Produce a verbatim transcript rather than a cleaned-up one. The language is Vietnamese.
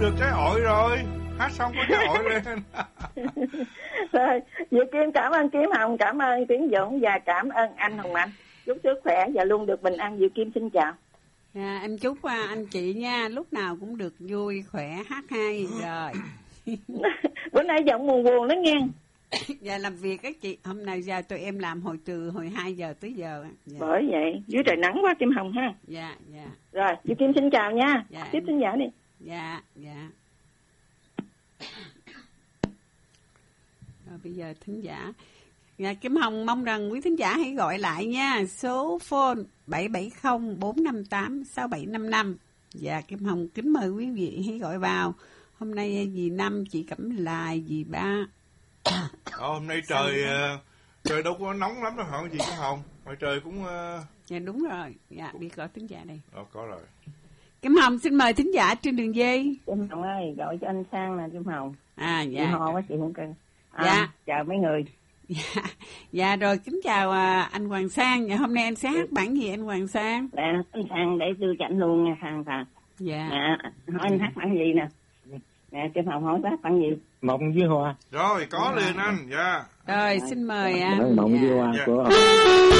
được trái ổi rồi. Hát xong có trái ổi lên. Rồi, Diệu Kim cảm ơn Kim Hồng, cảm ơn Tiến Dũng và cảm ơn anh Hồng Anh. Chúc sức khỏe và luôn được bình an. Diệu Kim xin chào. À, em chúc uh, anh chị nha, lúc nào cũng được vui, khỏe, hát hay. Rồi. Bữa nay giọng buồn buồn đó nghe. Dạ làm việc các chị, hôm nay giờ tụi em làm hồi từ hồi hai giờ tới giờ. Dạ. Bởi vậy, dưới trời nắng quá Kim Hồng ha. Dạ, dạ. Rồi, Diệu Kim xin chào nha. Dạ. Tiếp thính giả đi. Dạ, dạ. Rồi bây giờ thính giả. Dạ, Kim Hồng mong rằng quý thính giả hãy gọi lại nha. Số phone bảy bảy không bốn năm tám sáu bảy năm năm. Dạ, Kim Hồng kính mời quý vị hãy gọi vào. Hôm nay dì Năm, chị Cẩm Lài, dì Ba. Ờ, hôm nay trời uh, trời đâu có nóng lắm đâu hả gì Kim Hồng. Ngoài trời cũng... Uh... Dạ đúng rồi. Dạ, đi gọi thính giả đây. Ờ, có rồi. Kim Hồng xin mời thính giả trên đường dây. Kim Hồng ơi, gọi cho anh Sang nè Kim Hồng. À, dạ. Chị ho quá chị không cần. À, dạ. Chào mấy người. Dạ, dạ rồi kính chào uh, anh Hoàng Sang. Dạ, hôm nay anh sẽ hát bản gì anh Hoàng Sang? Dạ, anh Sang để tôi chảnh luôn nha Sang Sang. Dạ. Dạ, hỏi anh hát bản gì nè? Dạ, Kim Hồng hỏi hát bản gì? Mộng với hoa. Rồi, có liền anh. Dạ. Rồi, xin mời anh. Mộng dạ. với hoa dạ. của